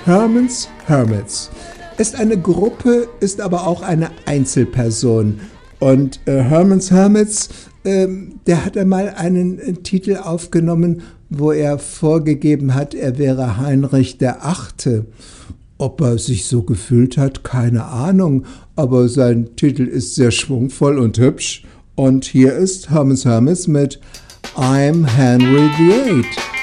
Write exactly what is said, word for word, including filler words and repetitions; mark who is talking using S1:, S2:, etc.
S1: Herman's Hermits. Ist eine Gruppe, ist aber auch eine Einzelperson. Und äh, Herman's Hermits, äh, der hat einmal einen äh, Titel aufgenommen, wo er vorgegeben hat, er wäre Heinrich der Achte. Ob er sich so gefühlt hat, keine Ahnung. Aber sein Titel ist sehr schwungvoll und hübsch. Und hier ist Herman's Hermits mit I'm Henry the Eighth.